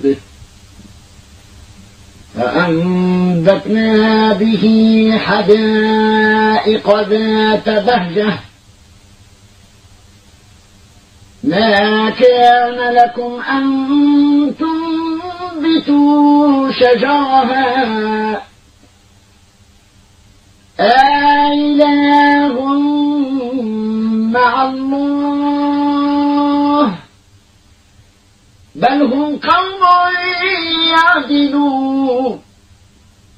به فأنبتنا به حدائق ذات بهجة ما كان لكم أن تنبتوا شجرها أإله مع الله بل هم قوم يعدلون